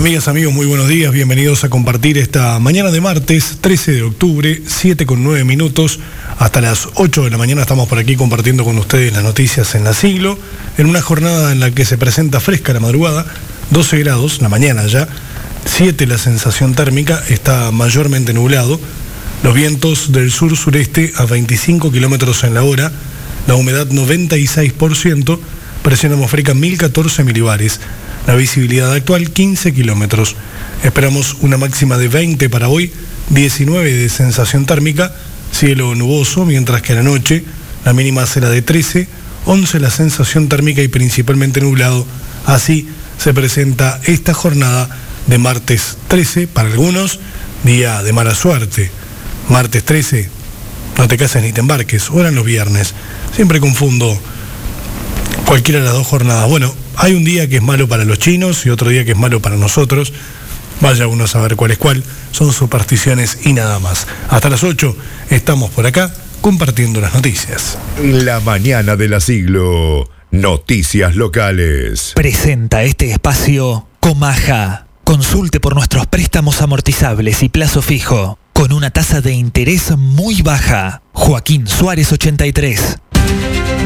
Amigas, amigos, muy buenos días, bienvenidos a compartir esta mañana de martes, 13 de octubre, 7:09. Hasta las 8 de la mañana estamos por aquí compartiendo con ustedes las noticias en la Siglo, en una jornada en la que se presenta fresca la madrugada, 12 grados, la mañana ya, 7 la sensación térmica, está mayormente nublado, los vientos del sur-sureste a 25 kilómetros en la hora, la humedad 96%, presión atmosférica 1014 milibares. La visibilidad actual 15 kilómetros. Esperamos una máxima de 20 para hoy, 19 de sensación térmica, cielo nuboso, mientras que a la noche la mínima será de 13, 11 la sensación térmica y principalmente nublado. Así se presenta esta jornada de martes 13, para algunos, día de mala suerte. Martes 13, no te cases ni te embarques, o eran los viernes. Siempre confundo cualquiera de las dos jornadas. Bueno, hay un día que es malo para los chinos y otro día que es malo para nosotros. Vaya uno a saber cuál es cuál. Son supersticiones y nada más. Hasta las 8 estamos por acá compartiendo las noticias. La mañana de la Siglo. Noticias locales. Presenta este espacio Comaja. Consulte por nuestros préstamos amortizables y plazo fijo, con una tasa de interés muy baja. Joaquín Suárez 83.